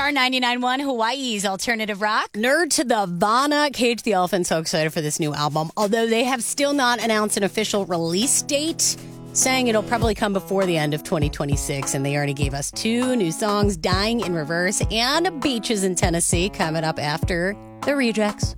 Star 99.1, Hawaii's alternative rock. Nerd to the Vana. Cage the Elephant, so excited for this new album. Although they have still not announced an official release date, saying it'll probably come before the end of 2026. And they already gave us 2 new songs, Dying in Reverse and Beaches in Tennessee, coming up after The Rejects.